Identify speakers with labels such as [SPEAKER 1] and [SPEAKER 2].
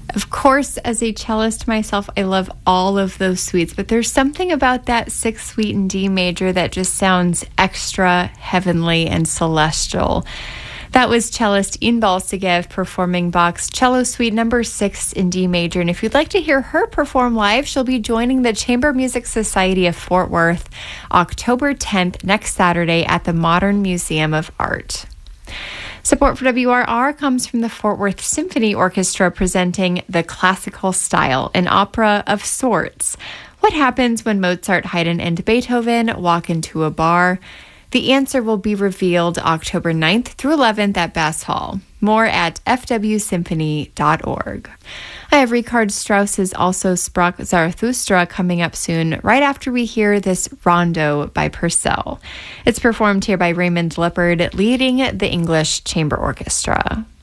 [SPEAKER 1] Of course, as a cellist myself, I love all of those suites, but there's something about that sixth suite in D major that just sounds extra heavenly and celestial. That was cellist Inbal Segev performing Bach's Cello Suite number 6 in D major. And if you'd like to hear her perform live, she'll be joining the Chamber Music Society of Fort Worth October 10th, next Saturday, at the Modern Museum of Art. Support for WRR comes from the Fort Worth Symphony Orchestra presenting The Classical Style, an opera of sorts. What happens when Mozart, Haydn, and Beethoven walk into a bar? The answer will be revealed October 9th through 11th at Bass Hall. More at fwsymphony.org. I have Richard Strauss's Also Sprach Zarathustra coming up soon, right after we hear this Rondo by Purcell. It's performed here by Raymond Lippard, leading the English Chamber Orchestra.